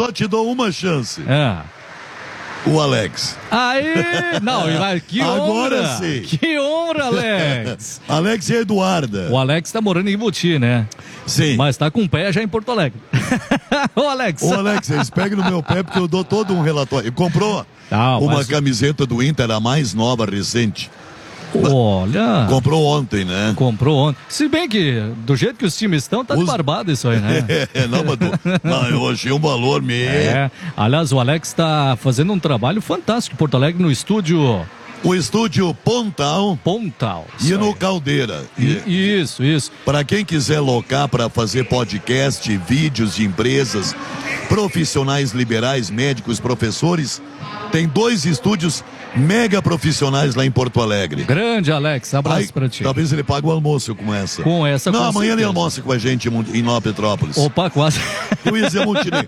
só te dou uma chance. É. O Alex. Aí, não, que honra. Agora sim. Que honra, Alex. Alex e a Eduarda. O Alex tá morando em Ibuti, né? Sim. Mas tá com o pé já em Porto Alegre. Ô, Alex. Ô, Alex, eles pegam no meu pé porque eu dou todo um relatório. Comprou uma camiseta do Inter, a mais nova, recente. Olha. Comprou ontem, né? Comprou ontem. Se bem que, do jeito que os times estão, tá de barbado isso aí, né? Não, eu achei um valor mesmo. Aliás, o Alex tá fazendo um trabalho fantástico em Porto Alegre no estúdio. O estúdio Pontal. E no Caldeira. Isso. Para quem quiser locar para fazer podcast, vídeos de empresas, profissionais liberais, médicos, professores, tem 2 estúdios mega profissionais lá em Porto Alegre. Grande, Alex, abraço pra ti. Talvez ele pague o almoço com essa. Não, amanhã certeza. Ele almoça com a gente em Nova Petrópolis. Opa, quase. Eu ia dizer Montenegro.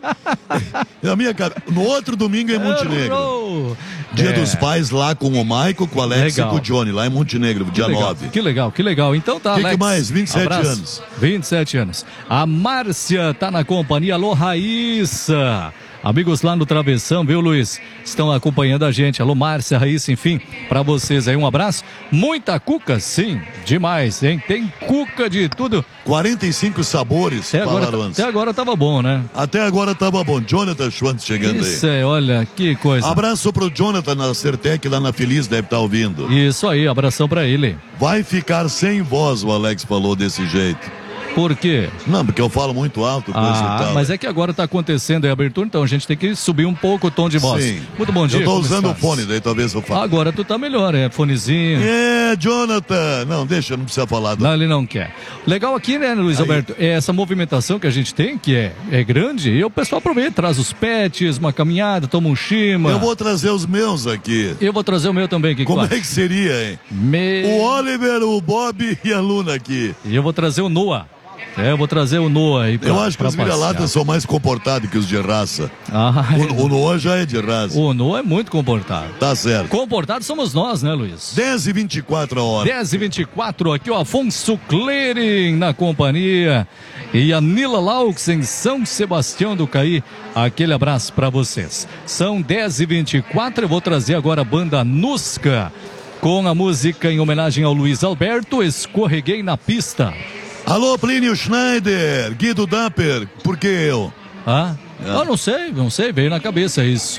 No outro domingo é Montenegro. Dia dos Pais lá com o Maico, com o Alex e com o Johnny, lá em Montenegro, dia 9. Que legal. Então tá, Alex. Que mais? 27 abraço. anos. 27 anos. A Márcia tá na companhia. Alô, Raíssa. Amigos lá no Travessão, viu, Luiz? Estão acompanhando a gente. Alô, Márcia, Raíssa, enfim, pra vocês aí um abraço. Muita cuca, sim, demais, hein? Tem cuca de tudo. 45 sabores, até agora tava bom, né? Até agora tava bom. Jonathan Schwantz chegando aí. Isso olha, que coisa. Abraço pro Jonathan na Certec, lá na Feliz, deve estar ouvindo. Isso aí, abração pra ele. Vai ficar sem voz, o Alex falou desse jeito. Por quê? Não, porque eu falo muito alto, coisa e tal. Mas é que agora tá acontecendo a abertura, então a gente tem que subir um pouco o tom de voz. Sim. Muito bom dia. Eu tô usando o fone, daí talvez eu fale. Agora tu tá melhor, fonezinho. Jonathan. Não, deixa, não precisa falar. Não, ele não quer. Legal aqui, né, Luiz Alberto, é essa movimentação que a gente tem, que é grande, e o pessoal aproveita, traz os pets, uma caminhada, toma um chima. Eu vou trazer os meus aqui. Eu vou trazer o meu também aqui. Como é que seria, hein? O Oliver, o Bob e a Luna aqui. E eu vou trazer o Noah. Eu vou trazer o Noah aí Eu acho que os vira-latas são mais comportados que os de raça. O Noah já é de raça. O Noah é muito comportado. Tá certo. Comportados somos nós, né, Luiz? 10h24 a hora. 10h24, aqui o Afonso Clerin na companhia. E a Nila Laux em São Sebastião do Caí. Aquele abraço pra vocês. São 10h24, eu vou trazer agora a banda Nusca com a música em homenagem ao Luiz Alberto, Escorreguei na Pista. Alô, Plínio Schneider, Guido Dapper, por que eu? Eu não sei, veio na cabeça isso.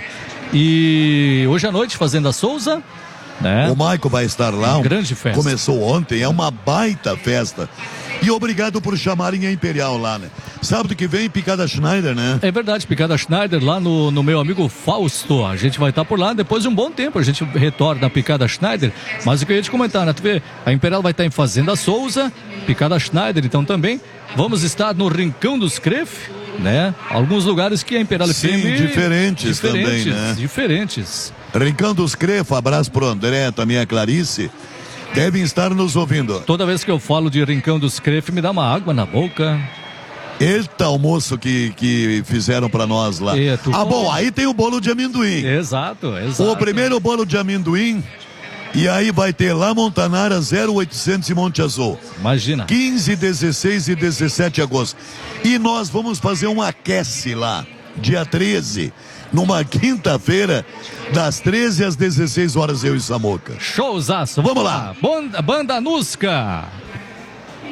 E hoje à noite, Fazenda Souza, né? O Maico vai estar lá. Grande festa. Começou ontem, é uma baita festa. E obrigado por chamarem a Imperial lá, né? Sábado que vem, Picada Schneider, né? É verdade, Picada Schneider lá no meu amigo Fausto. A gente vai estar por lá depois de um bom tempo. A gente retorna a Picada Schneider. Mas o que eu ia te comentar, né? Tu vê, a Imperial vai estar em Fazenda Souza, Picada Schneider, então também. Vamos estar no Rincão dos Cref, né? Alguns lugares que a Imperial FM... diferentes também, né? Diferentes. Rincão dos Cref, abraço pro André, também a Clarice. Devem estar nos ouvindo. Toda vez que eu falo de Rincão dos Cref, me dá uma água na boca. Eita, almoço que fizeram pra nós lá. Bom, aí tem o bolo de amendoim. Exato. O primeiro bolo de amendoim. E aí vai ter lá Montanara 0800 e Monte Azul. Imagina. 15, 16 e 17 de agosto. E nós vamos fazer um aquece lá, dia 13. Numa quinta-feira, das 13 às 16 horas, eu e Samoca. Showzaço. Vamos lá. Banda Nusca.